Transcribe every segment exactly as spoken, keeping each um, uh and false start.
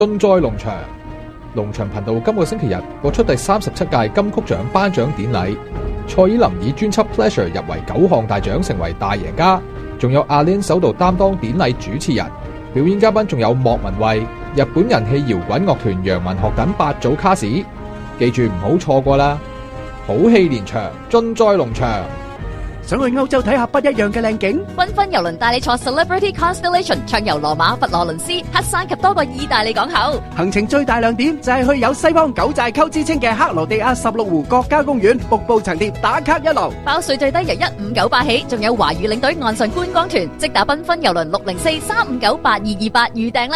賑災農場。農場頻道今個星期日播出第三十七屆金曲獎頒獎典禮，蔡依林以專輯 Pleasure 入圍九項大獎，成為大贏家。仲有阿 Lin 首度擔當典禮主持人，表演嘉賓仲有莫文蔚、日本人氣搖滾樂團楊文學等八組卡士，記住唔好錯過啦！好戲連場，賑災農場。 想去歐洲睇下不一樣嘅靚景？ 繽紛郵輪帶你坐 Celebrity Constellation 暢遊羅馬、佛羅倫斯、黑山及多個意大利港口。 行程最大亮點就係去有西方九寨溝之稱嘅克羅地亞十六湖國家公園瀑布層疊打卡一路， 包稅最低由一五九八起，仲有華語領隊岸上觀光團，即打繽紛郵輪六零四三五九八二二八預訂啦！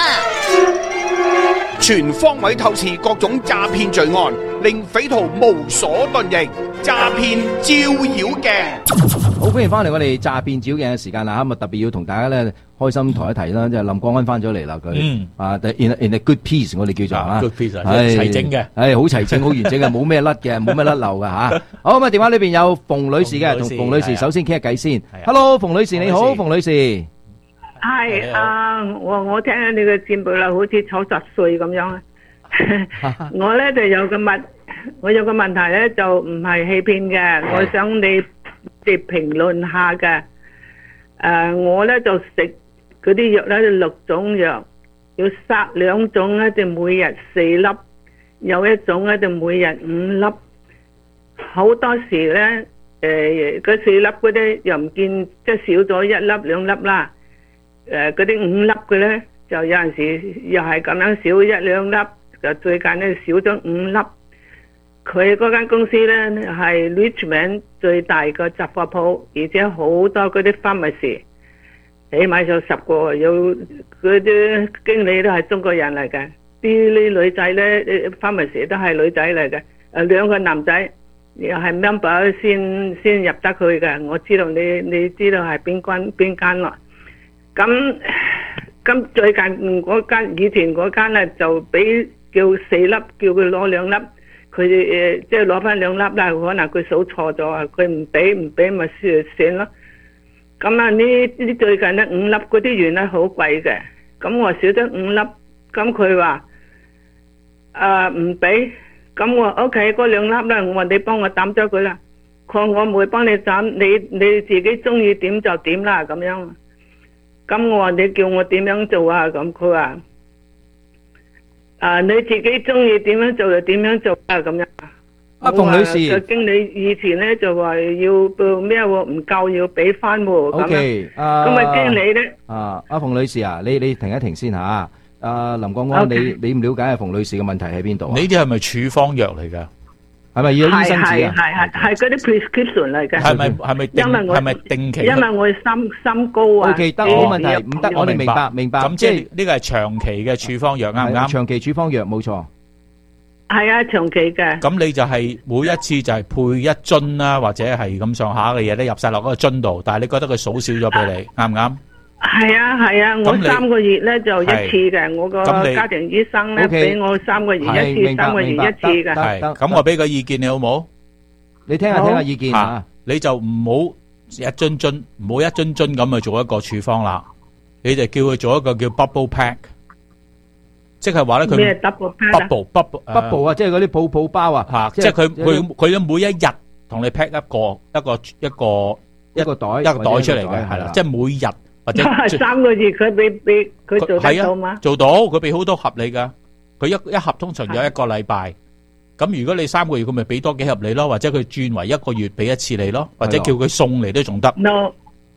全方位透視各種詐騙罪案，令匪徒無所遁形。詐騙照妖鏡， 好歡迎翻嚟我哋詐騙照妖鏡嘅時間啦！咁啊特別要同大家咧開心提一提啦，即係林國安翻咗嚟啦，佢嗯啊 in a, in a good piece 我哋叫做啊 good piece 係齊整嘅， 係好齊整好完整嘅，冇咩甩嘅，冇咩甩漏嘅吓。好咁啊，電話裏邊有馮女士嘅，同馮女士首先傾下偈先。Hello， 馮女士你好，馮女士。 係啊，我我聽下你嘅節目啦，好似九十歲咁樣啊。我咧就有個問，我有個問題咧就唔係欺騙嘅，我想你哋評論下嘅。誒，我咧就食嗰啲藥咧，六種藥，要殺兩種咧就每日四粒，有一種咧就每日五粒。好多時咧，誒嗰四粒嗰啲又唔見，即係少咗一粒兩粒啦。誒嗰啲五粒嘅咧，就有陣時又係咁樣少一兩粒。就最近咧少咗五粒，佢嗰間公司咧係 Richmond 最大個雜貨鋪，而且好多嗰啲 pharmacy，起碼有十個，有嗰啲經理都係中國人嚟嘅，啲啲女仔咧 pharmacy 都係女仔嚟嘅，誒兩個男仔又係 member 先先入得去嘅，我知道你你知道係邊間邊間咯，咁咁最近嗰間以前嗰間咧就俾叫四粒，叫佢攞兩粒，佢誒即係攞翻兩粒啦。可能佢數錯咗啊，佢唔俾唔俾咪算算咯。咁啊呢呢最近咧五粒嗰啲藥咧好貴嘅，咁我少咗五粒，咁佢話誒唔俾，咁我 O K 嗰兩粒咧，我話你幫我抌咗佢啦。佢話我唔會幫你抌，你你自己中意點就點啦咁樣。咁我話你叫我點樣做啊？咁佢話。啊！你自己中意點樣做就點樣做啊！咁樣。 阿馮女士， 個經理以前咧就話要報咩喎？唔夠要俾翻喎。 O K，啊， 咁啊經理咧。 啊，阿馮女士啊，你你停一停先吓。阿林國安，你你唔了解阿馮女士嘅問題喺邊度啊？ 呢啲係咪處方藥嚟㗎？ 係咪要醫生紙啊？ 係係係係嗰啲 prescription 嚟嘅。 係咪係咪定係咪定期？ 因為我心心高啊。 O K，得冇問題，唔得我哋明白明白。 咁即係呢個係長期嘅處方藥啱唔啱？ 長期處方藥冇錯。 係啊，長期嘅。 咁你就係每一次就係配一樽啦，或者係咁上下嘅嘢咧入晒落嗰個樽度，但係你覺得佢數少咗俾你，啱唔啱？ 係啊係啊，我三個月咧就一次嘅，我個家庭醫生咧俾我三個月一次，三個月一次嘅。 係，咁我俾個意見你好冇？ 你聽下聽下意見啊！ 你就唔好一樽樽，唔好一樽樽咁去做一個處方啦。你就叫佢做一個叫 bubble pack， 即係話咧佢咩 double pack bubble bubble bubble 啊，即係嗰啲泡泡包啊， 吓，即係佢佢佢每一日同你 pack 一個一個一個一個袋一個袋出嚟嘅，係啦，即係每日。或者三個月佢俾俾佢做得到嗎？ 做到，佢俾好多盒你噶。佢一一盒通常有一個禮拜。咁如果你三個月，佢咪俾多幾盒你咯，或者佢轉為一個月俾一次你咯，或者叫佢送嚟都仲得。 no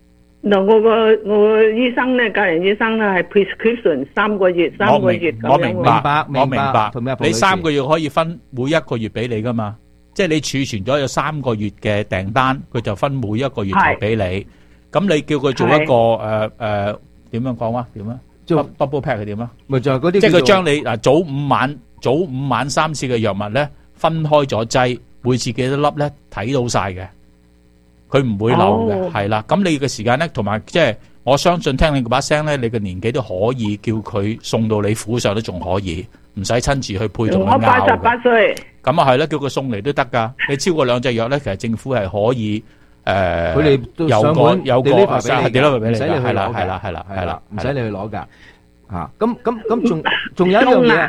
no， 我個我個醫生咧，家庭醫生咧係 prescription 三個月三個月咁樣。 我明白，我明白。 明白你三個月可以分每一個月俾你噶嘛？即係你儲存咗有三個月嘅訂單，佢就分每一個月就俾你。咁你叫佢做一個誒誒點樣講啊？點啊？即係 double pack 係點啊？ 咪就係嗰啲， 即係佢將你嗱早午晚早午晚三次嘅藥物咧分開咗劑，每次幾多粒咧睇到晒嘅，佢唔會漏嘅，係啦。咁你嘅時間咧，同埋即係我相信聽你嗰把聲咧，你嘅年紀都可以叫佢送到你府上都仲可以，唔使親自去配同佢拗嘅。 我八十八歲。 咁啊係啦，叫佢送嚟都得㗎。你超過兩隻藥咧，其實政府係可以。誒， 佢哋都有個有個俾你， 俾你， 唔使你去係啦係啦係啦係啦， 唔使你去攞噶。 嚇，咁咁咁仲仲有一樣嘢。